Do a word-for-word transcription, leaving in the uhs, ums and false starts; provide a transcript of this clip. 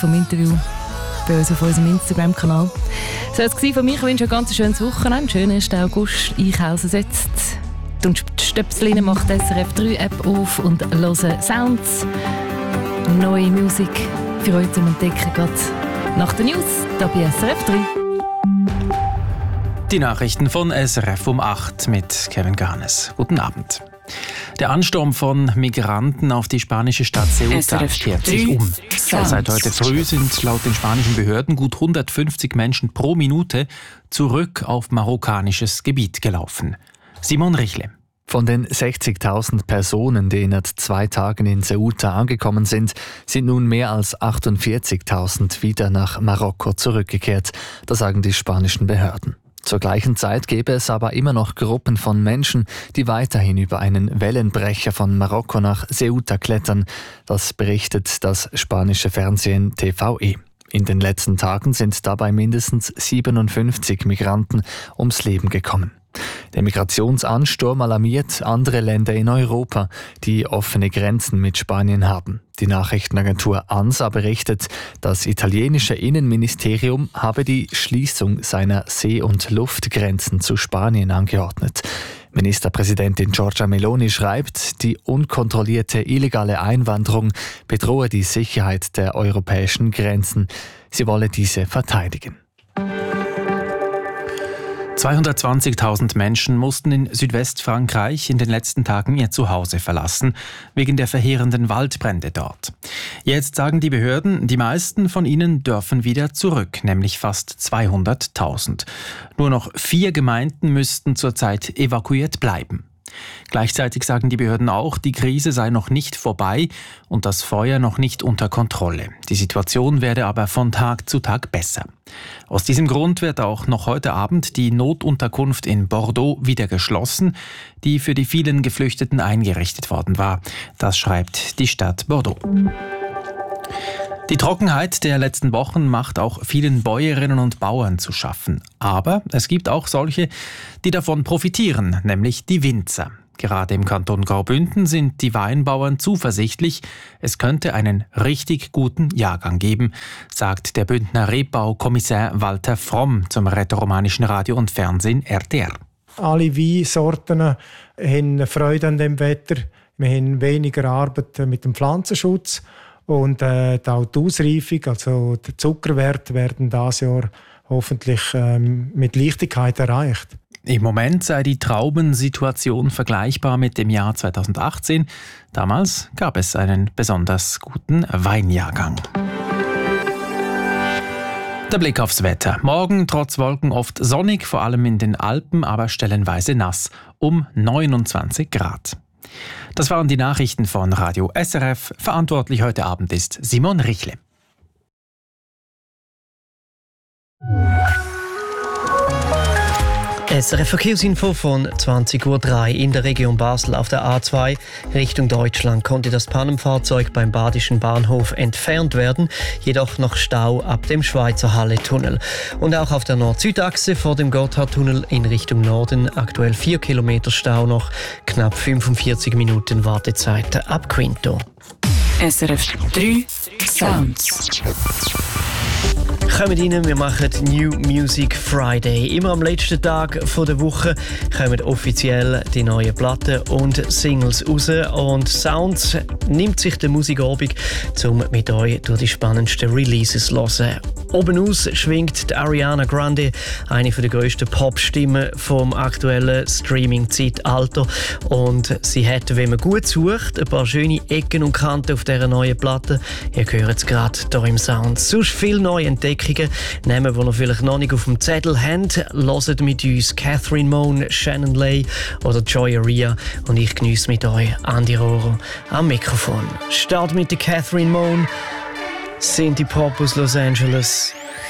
vom Interview bei uns auf unserem Instagram-Kanal. So war es von mir. Ich wünsche ein ganz schönes Wochenende. Schönen ersten August. Eichhausen setzt und Stöpsel rein, macht die S R F drei App auf und hören Sounds. Neue Musik für euch zum Entdecken. Gerade nach den News, da bei S R F drei. Die Nachrichten von S R F um acht mit Kevin Garnes. Guten Abend. Der Ansturm von Migranten auf die spanische Stadt Ceuta kehrt sich um. Seit heute früh sind laut den spanischen Behörden gut hundertfünfzig Menschen pro Minute zurück auf marokkanisches Gebiet gelaufen. Simon Richle. Von den sechzigtausend Personen, die in zwei Tagen in Ceuta angekommen sind, sind nun mehr als achtundvierzigtausend wieder nach Marokko zurückgekehrt. Das sagen die spanischen Behörden. Zur gleichen Zeit gäbe es aber immer noch Gruppen von Menschen, die weiterhin über einen Wellenbrecher von Marokko nach Ceuta klettern. Das berichtet das spanische Fernsehen T V E. In den letzten Tagen sind dabei mindestens siebenundfünfzig Migranten ums Leben gekommen. Der Migrationsansturm alarmiert andere Länder in Europa, die offene Grenzen mit Spanien haben. Die Nachrichtenagentur ANSA berichtet, das italienische Innenministerium habe die Schließung seiner See- und Luftgrenzen zu Spanien angeordnet. Ministerpräsidentin Giorgia Meloni schreibt, die unkontrollierte illegale Einwanderung bedrohe die Sicherheit der europäischen Grenzen. Sie wolle diese verteidigen. zweihundertzwanzigtausend Menschen mussten in Südwestfrankreich in den letzten Tagen ihr Zuhause verlassen, wegen der verheerenden Waldbrände dort. Jetzt sagen die Behörden, die meisten von ihnen dürfen wieder zurück, nämlich fast zweihunderttausend. Nur noch vier Gemeinden müssten zurzeit evakuiert bleiben. Gleichzeitig sagen die Behörden auch, die Krise sei noch nicht vorbei und das Feuer noch nicht unter Kontrolle. Die Situation werde aber von Tag zu Tag besser. Aus diesem Grund wird auch noch heute Abend die Notunterkunft in Bordeaux wieder geschlossen, die für die vielen Geflüchteten eingerichtet worden war. Das schreibt die Stadt Bordeaux. Die Trockenheit der letzten Wochen macht auch vielen Bäuerinnen und Bauern zu schaffen. Aber es gibt auch solche, die davon profitieren, nämlich die Winzer. Gerade im Kanton Graubünden sind die Weinbauern zuversichtlich, es könnte einen richtig guten Jahrgang geben, sagt der Bündner Rebbaukommissär Walter Fromm zum rätoromanischen Radio und Fernsehen R T R. Alle Weinsorten haben Freude an dem Wetter. Wir haben weniger Arbeit mit dem Pflanzenschutz. Und äh, auch die Ausreifung, also der Zuckerwert, werden dieses Jahr hoffentlich ähm, mit Leichtigkeit erreicht. Im Moment sei die Traubensituation vergleichbar mit dem Jahr zweitausendachtzehn. Damals gab es einen besonders guten Weinjahrgang. Der Blick aufs Wetter. Morgen trotz Wolken oft sonnig, vor allem in den Alpen, aber stellenweise nass, um neunundzwanzig Grad. Das waren die Nachrichten von Radio S R F. Verantwortlich heute Abend ist Simon Richle. S R F Verkehrsinfo von zwanzig Uhr drei. In der Region Basel auf der A zwei Richtung Deutschland konnte das Pannenfahrzeug beim Badischen Bahnhof entfernt werden, jedoch noch Stau ab dem Schweizer Halle-Tunnel. Und auch auf der Nord-Süd-Achse vor dem Gotthardtunnel in Richtung Norden aktuell vier Kilometer Stau noch, knapp fünfundvierzig Minuten Wartezeit ab Quinto. S R F drei Sounds. Kommt rein, wir machen New Music Friday. Immer am letzten Tag der Woche kommen offiziell die neuen Platten und Singles raus. Und Sounds nimmt sich der Musikabend, um mit euch durch die spannendsten Releases zu hören. Oben aus schwingt die Ariana Grande, eine der grössten Pop-Stimmen vom aktuellen Streaming-Zeitalter. Und sie hat, wenn man gut sucht, ein paar schöne Ecken und Kanten auf dieser neuen Platte. Ihr hört es gerade hier im Sound. Sonst viele neue Entdeckungen, Namen, die ihr vielleicht noch nicht auf dem Zettel habt. Hört mit uns Catherine Moan, Shannon Lay oder Joy Aria. Und ich geniesse mit euch Andi Rohrer am Mikrofon. Start mit der Catherine Moan. Synthie Pop aus Los Angeles.